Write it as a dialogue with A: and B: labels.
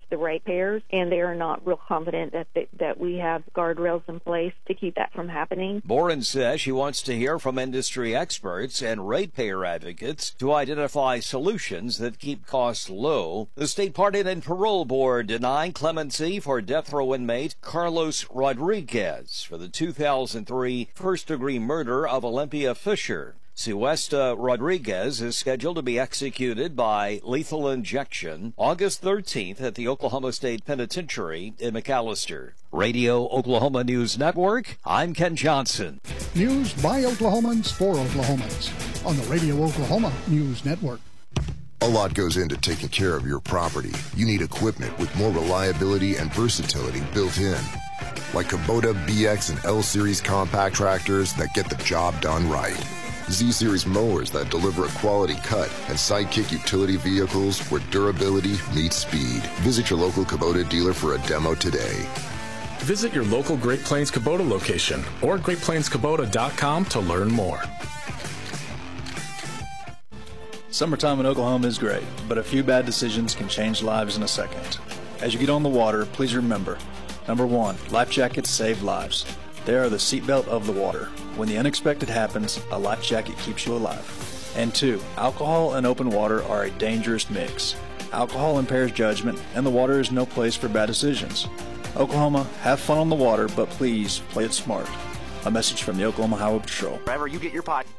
A: the ratepayers, and they are not real confident that we have guardrails in place to keep that from happening.
B: Boren says she wants to hear from industry experts and ratepayer advocates to identify solutions that keep costs low. The State Pardon and Parole Board denying clemency for death row inmate Carlos Rodriguez for the 2003 first-degree murder of Olympia Fisher. Suesta Rodriguez is scheduled to be executed by lethal injection August 13th at the Oklahoma State Penitentiary in McAllister. Radio Oklahoma News Network, I'm Ken Johnson.
C: News by Oklahomans for Oklahomans on the Radio Oklahoma News Network.
D: A lot goes into taking care of your property. You need equipment with more reliability and versatility built in. Like Kubota BX and L Series compact tractors that get the job done right. Z-Series mowers that deliver a quality cut, and Sidekick utility vehicles where durability meets speed. Visit your local Kubota dealer for a demo today.
E: Visit your local Great Plains Kubota location or GreatPlainsKubota.com to learn more.
F: Summertime in Oklahoma is great, but a few bad decisions can change lives in a second. As you get on the water, please remember, number 1, life jackets save lives. They are the seatbelt of the water. When the unexpected happens, a life jacket keeps you alive. And 2, alcohol and open water are a dangerous mix. Alcohol impairs judgment, and the water is no place for bad decisions. Oklahoma, have fun on the water, but please play it smart. A message from the Oklahoma Highway Patrol.
G: Wherever you get your podcast.